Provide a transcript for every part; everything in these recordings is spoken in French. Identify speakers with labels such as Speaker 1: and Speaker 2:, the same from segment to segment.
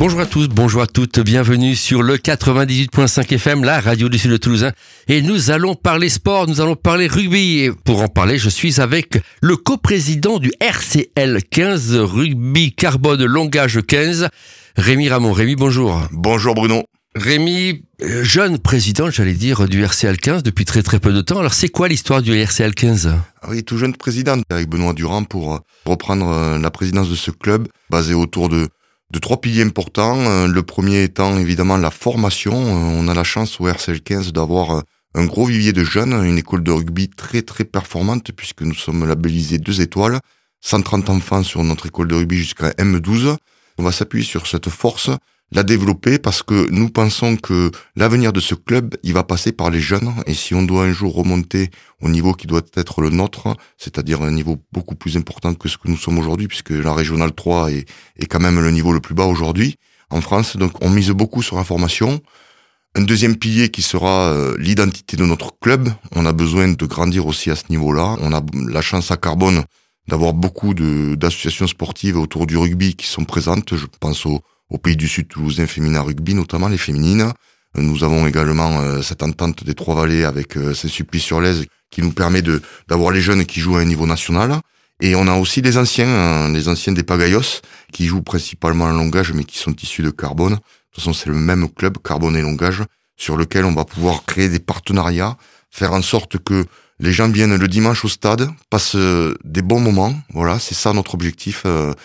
Speaker 1: Bonjour à tous, bonjour à toutes, bienvenue sur le 98.5 FM, la radio du Sud de Toulousain. Et nous allons parler sport, nous allons parler rugby. Et pour en parler, je suis avec le coprésident du RCL 15, Rugby Carbone Longage 15, Rémi Ramon. Rémi, bonjour.
Speaker 2: Bonjour Bruno.
Speaker 1: Rémi, jeune président, j'allais dire, du RCL 15 depuis très peu de temps. Alors c'est quoi l'histoire du RCL 15 ?
Speaker 2: Oui, tout jeune président avec Benoît Durand pour reprendre la présidence de ce club basé autour de trois piliers importants. Le premier étant évidemment la formation. On a la chance au RCL 15 d'avoir un gros vivier de jeunes, une école de rugby très performante puisque nous sommes labellisés 2 étoiles, 130 enfants sur notre école de rugby jusqu'à M12. On va s'appuyer sur cette force, la développer parce que nous pensons que l'avenir de ce club, il va passer par les jeunes et si on doit un jour remonter au niveau qui doit être le nôtre, c'est-à-dire un niveau beaucoup plus important que ce que nous sommes aujourd'hui puisque la régionale 3 est quand même le niveau le plus bas aujourd'hui en France, donc on mise beaucoup sur la formation. Un deuxième pilier qui sera l'identité de notre club, on a besoin de grandir aussi à ce niveau-là, on a la chance à Carbone d'avoir beaucoup d'associations sportives autour du rugby qui sont présentes, je pense au Pays du Sud toulousain féminin rugby, notamment les féminines. Nous avons également cette entente des Trois-Vallées avec Saint-Sulpice-sur-Lèze qui nous permet d'avoir les jeunes qui jouent à un niveau national. Et on a aussi les anciens des Pagayos qui jouent principalement en Longage mais qui sont issus de Carbone. De toute façon, c'est le même club, Carbone et Longage, sur lequel on va pouvoir créer des partenariats, faire en sorte que les gens viennent le dimanche au stade, passent des bons moments. Voilà, c'est ça notre objectif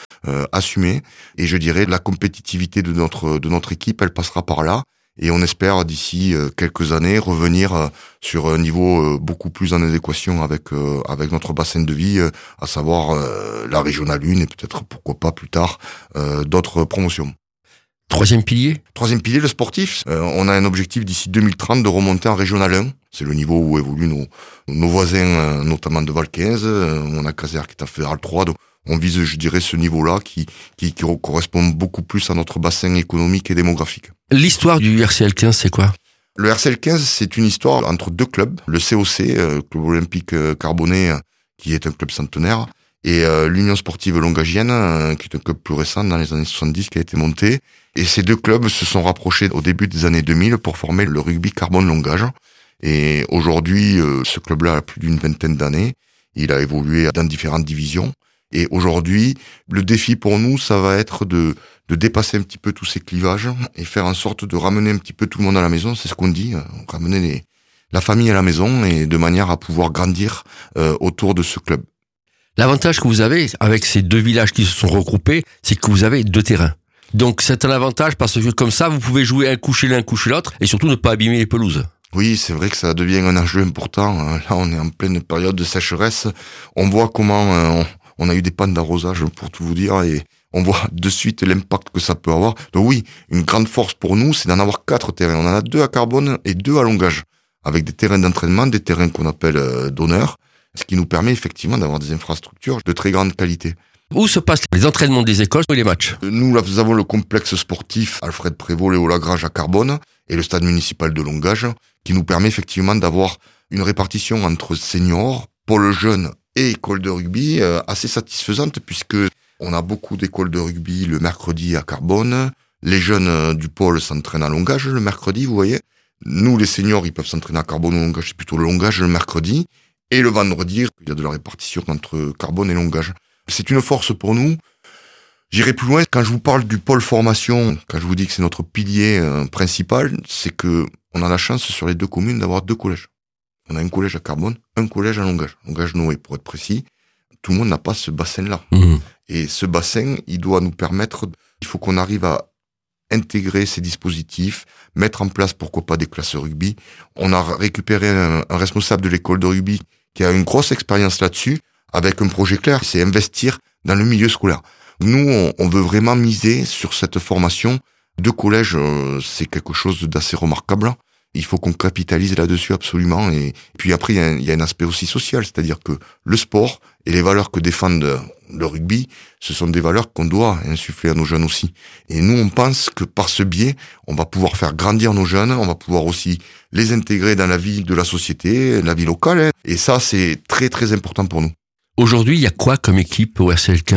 Speaker 2: assumé. Et je dirais la compétitivité de notre équipe, elle passera par là. Et on espère d'ici quelques années revenir sur un niveau beaucoup plus en adéquation avec notre bassin de vie, à savoir la régionale 1 et peut-être pourquoi pas plus tard d'autres promotions.
Speaker 1: Troisième pilier,
Speaker 2: le sportif. On a un objectif d'ici 2030 de remonter en régional 1. C'est le niveau où évoluent nos voisins, notamment de Val 15. On a Caser qui est en fédéral 3. Donc on vise, je dirais, ce niveau-là qui correspond beaucoup plus à notre bassin économique et démographique.
Speaker 1: L'histoire du RCL 15, c'est quoi ?
Speaker 2: Le RCL 15, c'est une histoire entre 2 clubs. Le COC, Club Olympique Carbonais, qui est un club centenaire, et l'Union Sportive Longagienne, qui est un club plus récent dans les années 70, qui a été monté. Et ces 2 clubs se sont rapprochés au début des années 2000 pour former le rugby Carbone Longage. Et aujourd'hui, ce club-là a plus d'une 20aine d'années. Il a évolué dans différentes divisions. Et aujourd'hui, le défi pour nous, ça va être de dépasser un petit peu tous ces clivages et faire en sorte de ramener un petit peu tout le monde à la maison. C'est ce qu'on dit, ramener la famille à la maison et de manière à pouvoir grandir autour de ce club.
Speaker 1: L'avantage que vous avez avec ces 2 villages qui se sont regroupés, c'est que vous avez 2 terrains. Donc c'est un avantage parce que comme ça, vous pouvez jouer un coup chez l'un, un coup chez l'autre et surtout ne pas abîmer les pelouses.
Speaker 2: Oui, c'est vrai que ça devient un enjeu important. Là, on est en pleine période de sécheresse. On voit comment on a eu des pannes d'arrosage, pour tout vous dire, et on voit de suite l'impact que ça peut avoir. Donc oui, une grande force pour nous, c'est d'en avoir 4 terrains. On en a 2 à Carbone et 2 à Longage, avec des terrains d'entraînement, des terrains qu'on appelle d'honneur, ce qui nous permet effectivement d'avoir des infrastructures de très grande qualité.
Speaker 1: Où se passent les entraînements des écoles et les matchs ?
Speaker 2: Nous avons le complexe sportif Alfred Prévost, Léo Lagrange à Carbone et le stade municipal de Longage, qui nous permet effectivement d'avoir une répartition entre seniors, pôle jeune et école de rugby assez satisfaisante puisque on a beaucoup d'écoles de rugby le mercredi à Carbone. Les jeunes du pôle s'entraînent à Longage le mercredi, vous voyez. Nous, les seniors, ils peuvent s'entraîner à Carbone ou Longage, c'est plutôt le Longage le mercredi. Et le vendredi, il y a de la répartition entre Carbone et Longage. C'est une force pour nous. J'irai plus loin. Quand je vous parle du pôle formation, quand je vous dis que c'est notre pilier principal, c'est que on a la chance sur les 2 communes d'avoir 2 collèges. On a un collège à Carbone, un collège à Longage. Longage-Noé, pour être précis. Tout le monde n'a pas ce bassin-là. Et ce bassin, il doit nous permettre, il faut qu'on arrive à intégrer ces dispositifs, mettre en place, pourquoi pas, des classes rugby. On a récupéré un responsable de l'école de rugby qui a une grosse expérience là-dessus, avec un projet clair, c'est investir dans le milieu scolaire. Nous, on veut vraiment miser sur cette formation. 2 collèges, c'est quelque chose d'assez remarquable. Il faut qu'on capitalise là-dessus absolument. Et puis après, il y a un aspect aussi social, c'est-à-dire que le sport et les valeurs que défendent le rugby, ce sont des valeurs qu'on doit insuffler à nos jeunes aussi. Et nous, on pense que par ce biais, on va pouvoir faire grandir nos jeunes, on va pouvoir aussi les intégrer dans la vie de la société, la vie locale. Et ça, c'est très, très important pour nous.
Speaker 1: Aujourd'hui, il y a quoi comme équipe au RCL 15 ?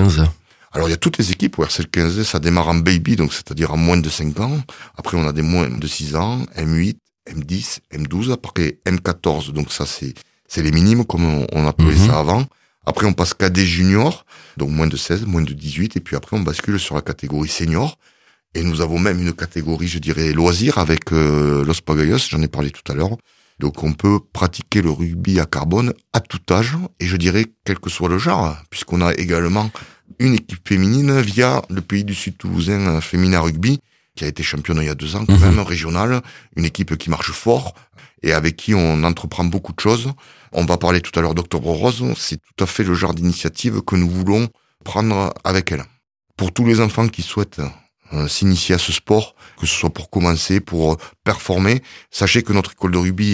Speaker 2: Alors il y a toutes les équipes, au RCL 15, ça démarre en baby, donc c'est-à-dire en moins de 5 ans. Après on a des moins de 6 ans, M8, M10, M12, après M14, donc ça c'est les minimes comme on appelait ça avant. Après on passe cadet junior, donc moins de 16, moins de 18, et puis après on bascule sur la catégorie senior. Et nous avons même une catégorie, je dirais, loisir avec Los Pagayos, j'en ai parlé tout à l'heure. Donc on peut pratiquer le rugby à Carbone à tout âge, et je dirais quel que soit le genre, puisqu'on a également une équipe féminine via le pays du Sud toulousain Féminin Rugby, qui a été championne il y a 2 ans quand même, régionale, une équipe qui marche fort et avec qui on entreprend beaucoup de choses. On va parler tout à l'heure d'Octobre Rose, c'est tout à fait le genre d'initiative que nous voulons prendre avec elle. Pour tous les enfants qui souhaitent s'initier à ce sport, que ce soit pour commencer, pour performer, sachez que notre école de rugby,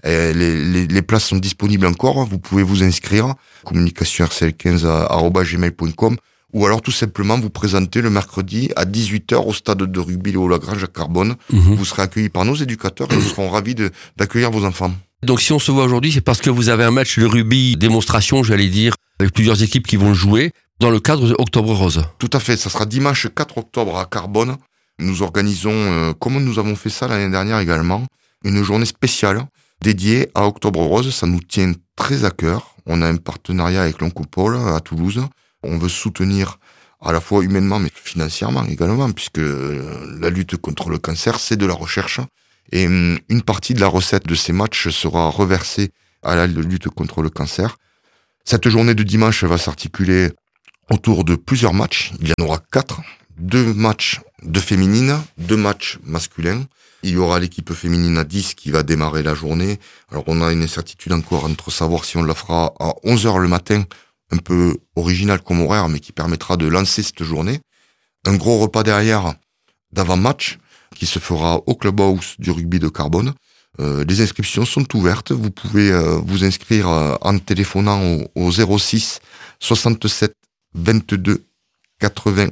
Speaker 2: les places sont disponibles encore, vous pouvez vous inscrire, communication rcl15@gmail.com, ou alors tout simplement vous présenter le mercredi à 18h au stade de rugby Léo Lagrange à Carbone. Vous serez accueillis par nos éducateurs et nous serons ravis d'accueillir vos enfants.
Speaker 1: Donc si on se voit aujourd'hui, c'est parce que vous avez un match de rugby démonstration, j'allais dire, avec plusieurs équipes qui vont le jouer, dans le cadre de Octobre Rose.
Speaker 2: Tout à fait, ça sera dimanche 4 octobre à Carbone. Nous organisons, comme nous avons fait ça l'année dernière également, une journée spéciale dédiée à Octobre Rose. Ça nous tient très à cœur. On a un partenariat avec l'Oncopole à Toulouse. On veut soutenir à la fois humainement mais financièrement également, puisque la lutte contre le cancer, c'est de la recherche. Et une partie de la recette de ces matchs sera reversée à la lutte contre le cancer. Cette journée de dimanche va s'articuler autour de plusieurs matchs. Il y en aura 4. 2 matchs de féminines, 2 matchs masculins. Il y aura l'équipe féminine à 10 qui va démarrer la journée. Alors on a une incertitude encore entre savoir si on la fera à 11h le matin, un peu original comme horaire, mais qui permettra de lancer cette journée. Un gros repas derrière d'avant-match qui se fera au Clubhouse du rugby de Carbone. Les inscriptions sont ouvertes. Vous pouvez vous inscrire en téléphonant au 06 67 22 80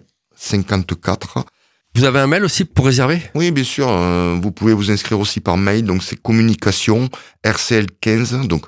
Speaker 2: 54.
Speaker 1: Vous avez un mail aussi pour réserver ?
Speaker 2: Oui, bien sûr. Vous pouvez vous inscrire aussi par mail. Donc c'est communication RCL15, donc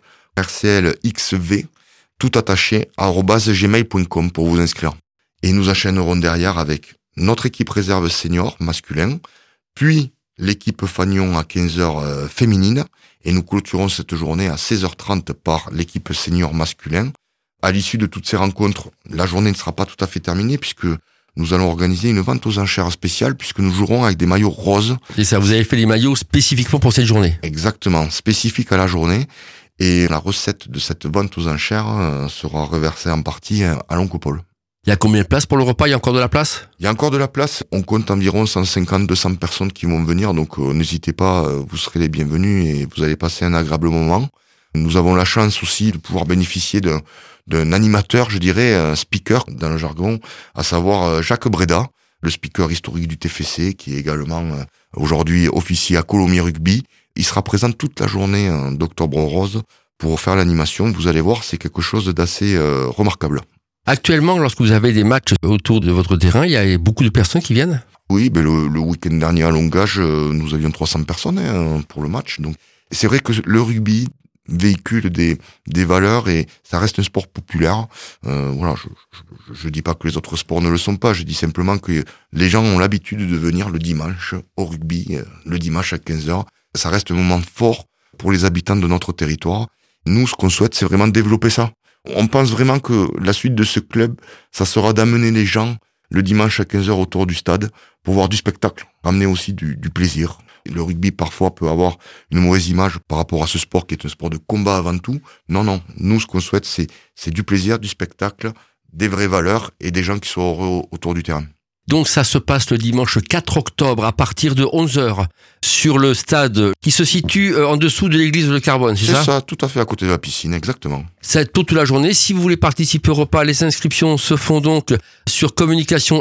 Speaker 2: RCLXV, tout attaché, @gmail.com pour vous inscrire. Et nous enchaînerons derrière avec notre équipe réserve senior masculin, puis l'équipe Fagnon à 15h féminine, et nous clôturons cette journée à 16h30 par l'équipe senior masculin. À l'issue de toutes ces rencontres, la journée ne sera pas tout à fait terminée puisque nous allons organiser une vente aux enchères spéciale puisque nous jouerons avec des maillots roses.
Speaker 1: Et ça, vous avez fait des maillots spécifiquement pour cette journée ?
Speaker 2: Exactement, spécifiques à la journée. Et la recette de cette vente aux enchères sera reversée en partie à l'Oncopole.
Speaker 1: Il y a combien de places pour le repas ? Il y a encore de la place ?
Speaker 2: Il y a encore de la place. On compte environ 150-200 personnes qui vont venir. Donc n'hésitez pas, vous serez les bienvenus et vous allez passer un agréable moment. Nous avons la chance aussi de pouvoir bénéficier d'un animateur, je dirais, speaker dans le jargon, à savoir Jacques Breda, le speaker historique du TFC, qui est également aujourd'hui officier à Colomiers Rugby. Il sera présent toute la journée d'Octobre Rose pour faire l'animation. Vous allez voir, c'est quelque chose d'assez remarquable.
Speaker 1: Actuellement, lorsque vous avez des matchs autour de votre terrain, il y a beaucoup de personnes qui viennent ?
Speaker 2: Oui, ben le week-end dernier à Longage, nous avions 300 personnes pour le match. Donc, c'est vrai que le rugby véhicule des valeurs et ça reste un sport populaire. Voilà, je dis pas que les autres sports ne le sont pas, je dis simplement que les gens ont l'habitude de venir le dimanche au rugby, le dimanche à 15h. Ça reste un moment fort pour les habitants de notre territoire. Nous, ce qu'on souhaite, c'est vraiment développer ça. On pense vraiment que la suite de ce club, ça sera d'amener les gens le dimanche à 15h autour du stade pour voir du spectacle, ramener aussi du plaisir. Le rugby, parfois, peut avoir une mauvaise image par rapport à ce sport qui est un sport de combat avant tout. Non. Nous, ce qu'on souhaite, c'est du plaisir, du spectacle, des vraies valeurs et des gens qui sont heureux autour du terrain.
Speaker 1: Donc ça se passe le dimanche 4 octobre à partir de 11h sur le stade qui se situe en dessous de l'église de Carbone, c'est ça ?
Speaker 2: C'est ça, tout à fait à côté de la piscine, exactement.
Speaker 1: C'est toute la journée. Si vous voulez participer au repas, les inscriptions se font donc sur communication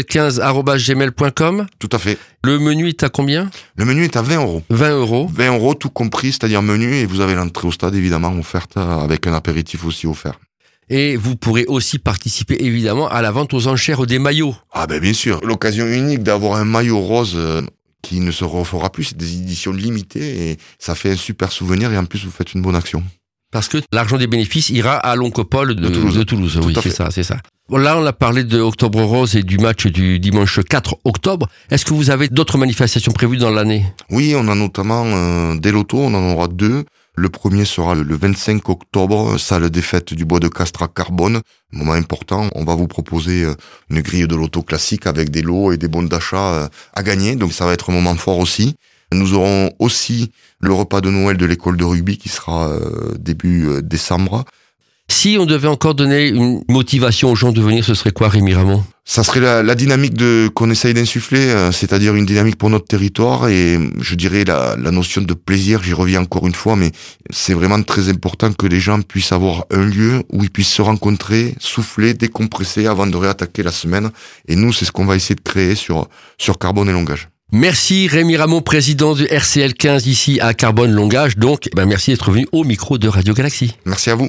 Speaker 1: rcl15@gmail.com.
Speaker 2: Tout à fait.
Speaker 1: Le menu est à combien ?
Speaker 2: Le menu est à 20 €.
Speaker 1: 20 €.
Speaker 2: 20 € tout compris, c'est-à-dire menu, et vous avez l'entrée au stade évidemment offerte avec un apéritif aussi offert.
Speaker 1: Et vous pourrez aussi participer évidemment à la vente aux enchères des maillots.
Speaker 2: Ah ben bien sûr, l'occasion unique d'avoir un maillot rose qui ne se refera plus, c'est des éditions limitées et ça fait un super souvenir et en plus vous faites une bonne action.
Speaker 1: Parce que l'argent des bénéfices ira à l'Oncopole de Toulouse. Oui, c'est ça. Là, on a parlé de Octobre Rose et du match du dimanche 4 octobre. Est-ce que vous avez d'autres manifestations prévues dans l'année?
Speaker 2: Oui, on a notamment des lotos, on en aura 2. Le premier sera le 25 octobre, salle des fêtes du Bois de Castres à Carbone. Moment important, on va vous proposer une grille de loto classique avec des lots et des bons d'achat à gagner. Donc ça va être un moment fort aussi. Nous aurons aussi le repas de Noël de l'école de rugby qui sera début décembre.
Speaker 1: Si on devait encore donner une motivation aux gens de venir, ce serait quoi, Rémi Ramon?
Speaker 2: Ça serait la dynamique qu'on essaye d'insuffler, c'est-à-dire une dynamique pour notre territoire et je dirais la notion de plaisir, j'y reviens encore une fois, mais c'est vraiment très important que les gens puissent avoir un lieu où ils puissent se rencontrer, souffler, décompresser avant de réattaquer la semaine. Et nous, c'est ce qu'on va essayer de créer sur Carbone et Longage.
Speaker 1: Merci Rémi Ramon, président du RCL 15 ici à Carbone-Longage. Donc, merci d'être venu au micro de Radio Galaxie.
Speaker 2: Merci à vous.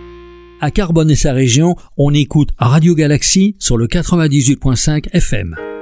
Speaker 3: À Carbone et sa région, on écoute Radio Galaxie sur le 98.5 FM.